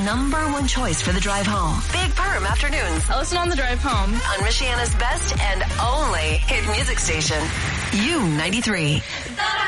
#1 choice for the drive home. Big Perm Afternoons. I listen on the drive home. On Michiana's best and only hit music station. U93.